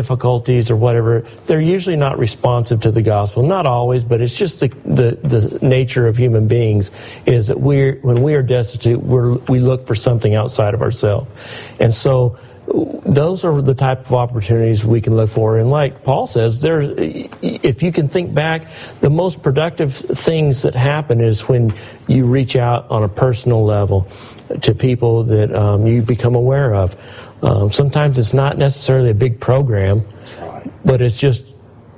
difficulties or whatever, they're usually not responsive to the gospel. Not always, but it's just the nature of human beings is that when we are destitute, we look for something outside of ourselves. And so those are the type of opportunities we can look for. And like Paul says, if you can think back, the most productive things that happen is when you reach out on a personal level to people that you become aware of. Sometimes it's not necessarily a big program, but it's just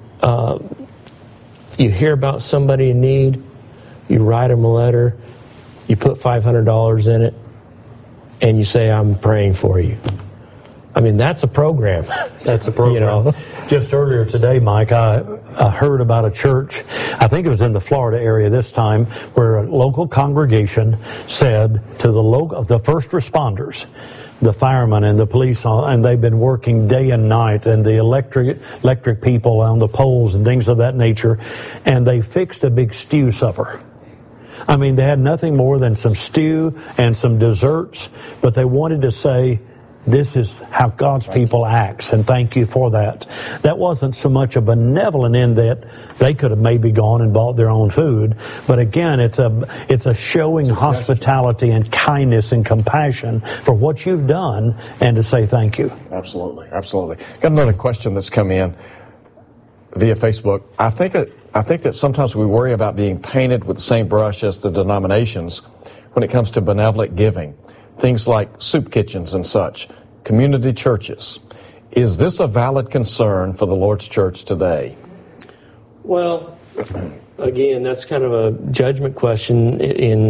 you hear about somebody in need, you write them a letter, you put $500 in it, and you say, "I'm praying for you." I mean, that's a program. That's a program. You know? Just earlier today, Mike, I heard about a church, I think it was in the Florida area this time, where a local congregation said to the first responders, the firemen and the police, and they've been working day and night, and the electric people on the poles and things of that nature, and they fixed a big stew supper. I mean, they had nothing more than some stew and some desserts, but they wanted to say, this is how God's people acts, and thank you for that. That wasn't so much a benevolent in that they could have maybe gone and bought their own food, but again, it's a showing hospitality and kindness and compassion for what you've done, and to say thank you. Absolutely, absolutely. Got another question that's come in via Facebook. I think that sometimes we worry about being painted with the same brush as the denominations when it comes to benevolent giving. Things like soup kitchens and such, community churches. Is this a valid concern for the Lord's church today? Well, again, that's kind of a judgment question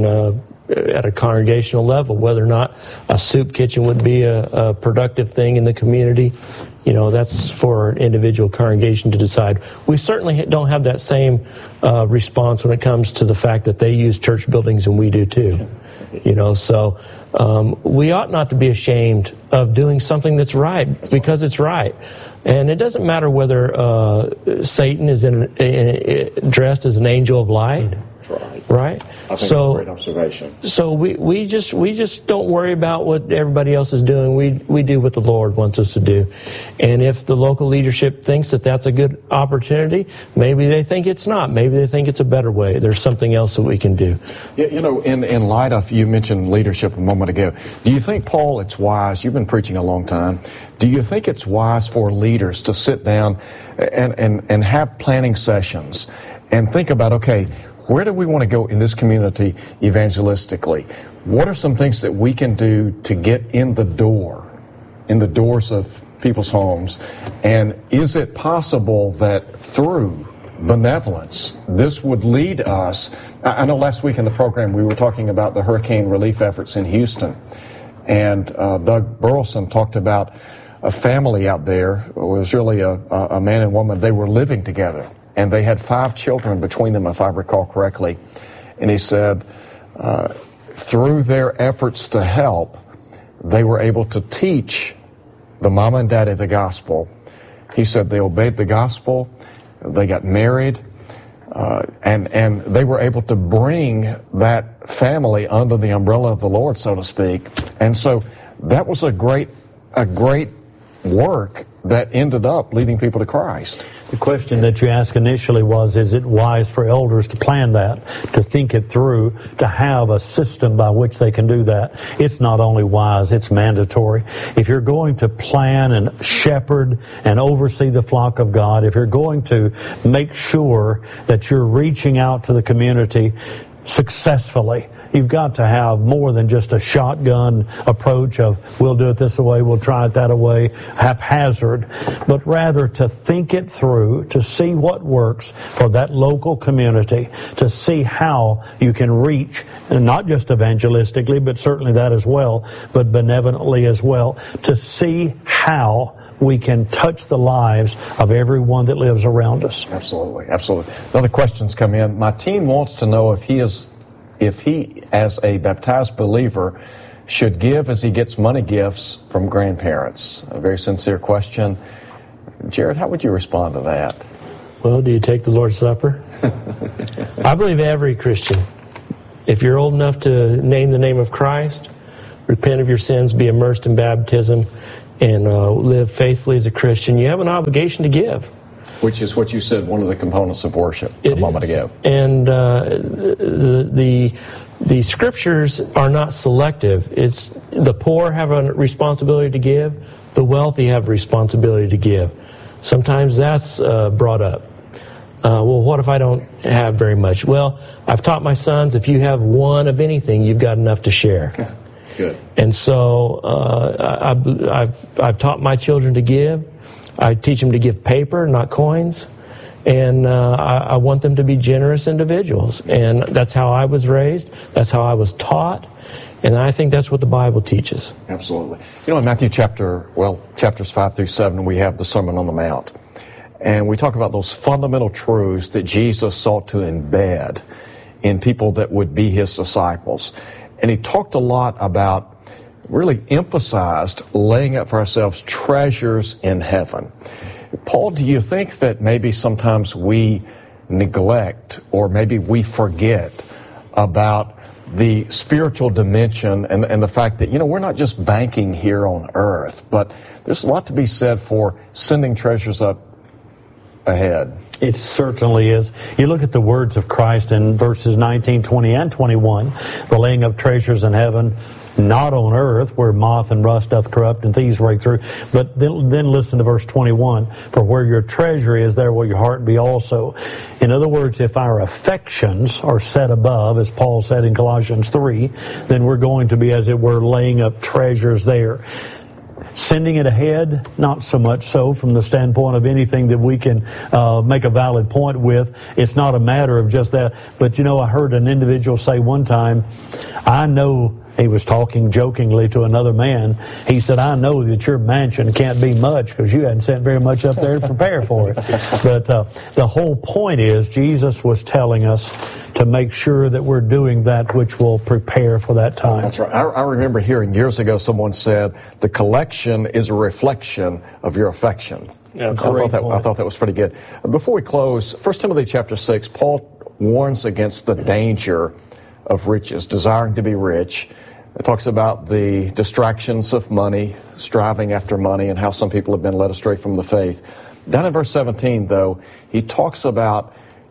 at a congregational level, whether or not a soup kitchen would be a productive thing in the community. You know, that's for an individual congregation to decide. We certainly don't have that same response when it comes to the fact that they use church buildings and we do too. You know, so we ought not to be ashamed of doing something that's right, because it's right. And it doesn't matter whether Satan is dressed as an angel of light. Right? I think that's a great observation. So we just don't worry about what everybody else is doing. We do what the Lord wants us to do. And if the local leadership thinks that that's a good opportunity, maybe they think it's not. Maybe they think it's a better way. There's something else that we can do. You know, in light of, you mentioned leadership a moment ago, do you think, Paul, it's wise, you've been preaching a long time, do you think it's wise for leaders to sit down and have planning sessions and think about, okay, where do we want to go in this community evangelistically? What are some things that we can do to get in the doors of people's homes? And is it possible that through benevolence, this would lead us? I know last week in the program we were talking about the hurricane relief efforts in Houston. And Doug Burleson talked about a family out there. It was really a man and woman. They were living together. And they had 5 children between them, if I recall correctly. And he said, through their efforts to help, they were able to teach the mama and daddy the gospel. He said they obeyed the gospel, they got married, and they were able to bring that family under the umbrella of the Lord, so to speak. And so that was a great work that ended up leading people to Christ. The question that you asked initially was, is it wise for elders to plan that, to think it through, to have a system by which they can do that? It's not only wise, it's mandatory. If you're going to plan and shepherd and oversee the flock of God, if you're going to make sure that you're reaching out to the community successfully, you've got to have more than just a shotgun approach of, we'll do it this way, we'll try it that way, haphazard, but rather to think it through, to see what works for that local community, to see how you can reach, and not just evangelistically, but certainly that as well, but benevolently as well, to see how we can touch the lives of everyone that lives around us. Absolutely, absolutely. Another question's come in. My teen wants to know if he, as a baptized believer, should give as he gets money gifts from grandparents. A very sincere question. Jared, how would you respond to that? Well, do you take the Lord's Supper? I believe every Christian, if you're old enough to name the name of Christ, repent of your sins, be immersed in baptism, and live faithfully as a Christian, you have an obligation to give. Which is what you said, one of the components of worship a moment ago. And the scriptures are not selective. It's the poor have a responsibility to give, the wealthy have a responsibility to give. Sometimes that's brought up. Well, what if I don't have very much? Well, I've taught my sons, if you have one of anything, you've got enough to share. Good. And so I've taught my children to give. I teach them to give paper, not coins. And I want them to be generous individuals. And that's how I was raised. That's how I was taught. And I think that's what the Bible teaches. Absolutely. You know, in Matthew chapters 5 through 7, we have the Sermon on the Mount. And we talk about those fundamental truths that Jesus sought to embed in people that would be his disciples. And he talked a lot about, really emphasized laying up for ourselves treasures in heaven. Paul, do you think that maybe sometimes we neglect or maybe we forget about the spiritual dimension and the fact that, we're not just banking here on earth, but there's a lot to be said for sending treasures up ahead? It certainly is. You look at the words of Christ in verses 19, 20, and 21, the laying up treasures in heaven, not on earth, where moth and rust doth corrupt and thieves break through. But then listen to verse 21. For where your treasure is, there will your heart be also. In other words, if our affections are set above, as Paul said in Colossians 3, then we're going to be, as it were, laying up treasures there. Sending it ahead, not so much so from the standpoint of anything that we can make a valid point with. It's not a matter of just that. But, I heard an individual say one time, I know, he was talking jokingly to another man. He said, I know that your mansion can't be much because you hadn't sent very much up there to prepare for it. But the whole point is Jesus was telling us to make sure that we're doing that which will prepare for that time. That's right. I remember hearing years ago someone said, the collection is a reflection of your affection. Yeah, I thought that was pretty good. Before we close, 1 Timothy chapter 6, Paul warns against the danger of riches, desiring to be rich. It talks about the distractions of money, striving after money, and how some people have been led astray from the faith. Down in verse 17, though, he talks about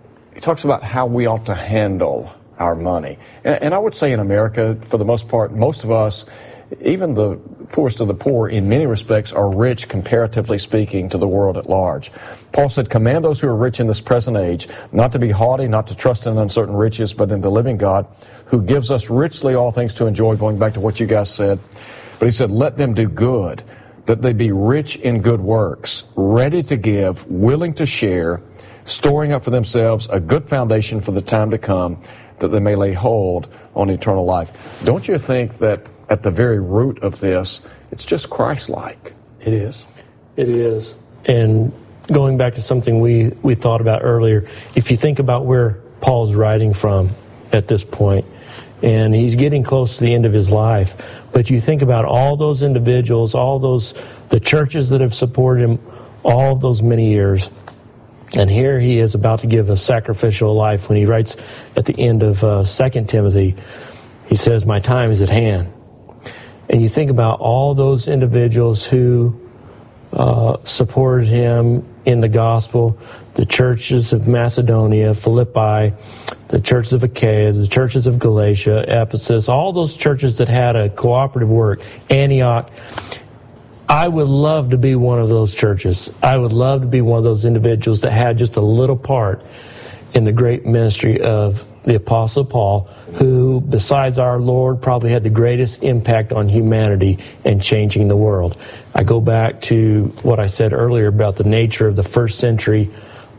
how we ought to handle our money. And I would say in America, for the most part, most of us, even the poorest of the poor, in many respects, are rich, comparatively speaking, to the world at large. Paul said, command those who are rich in this present age not to be haughty, not to trust in uncertain riches, but in the living God, who gives us richly all things to enjoy, going back to what you guys said. But he said, let them do good, that they be rich in good works, ready to give, willing to share, storing up for themselves a good foundation for the time to come, that they may lay hold on eternal life. Don't you think that at the very root of this, it's just Christ-like? It is. It is. And going back to something we thought about earlier, if you think about where Paul's writing from at this point, and he's getting close to the end of his life, but you think about all those individuals, the churches that have supported him all of those many years, and here he is about to give a sacrificial life when he writes at the end of 2 Timothy, he says, my time is at hand. And you think about all those individuals who supported him in the gospel, the churches of Macedonia, Philippi, the churches of Achaia, the churches of Galatia, Ephesus, all those churches that had a cooperative work, Antioch. I would love to be one of those churches. I would love to be one of those individuals that had just a little part in the great ministry of the Apostle Paul, who, besides our Lord, probably had the greatest impact on humanity and changing the world. I go back to what I said earlier about the nature of the first century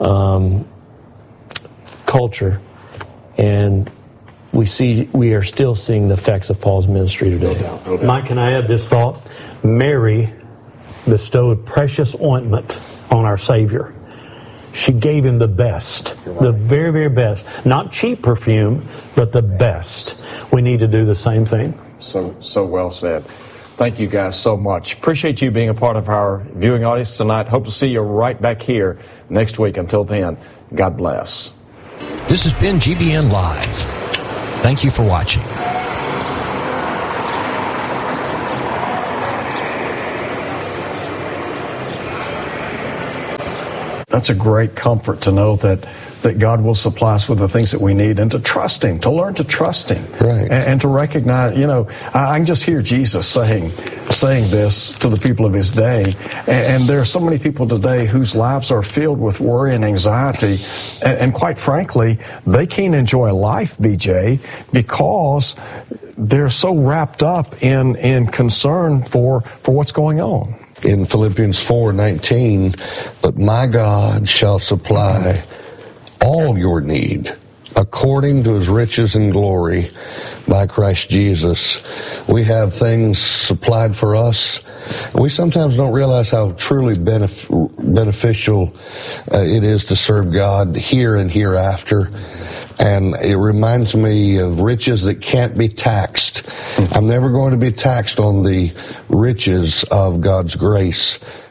culture, and we are still seeing the effects of Paul's ministry today. Mike, can I add this thought? Mary bestowed precious ointment on our Savior. She gave him the best, the very, very best. Not cheap perfume, but the best. We need to do the same thing. So well said. Thank you guys so much. Appreciate you being a part of our viewing audience tonight. Hope to see you right back here next week. Until then, God bless. This has been GBN Live. Thank you for watching. That's a great comfort to know that God will supply us with the things that we need, and to trust Him, to learn to trust Him. Right. And to recognize, I can just hear Jesus saying this to the people of His day. And there are so many people today whose lives are filled with worry and anxiety. And quite frankly, they can't enjoy life, BJ, because they're so wrapped up in concern for what's going on. In Philippians 4:19, but my God shall supply all your need according to His riches and glory by Christ Jesus. We have things supplied for us. We sometimes don't realize how truly beneficial it is to serve God here and hereafter. And it reminds me of riches that can't be taxed. I'm never going to be taxed on the riches of God's grace.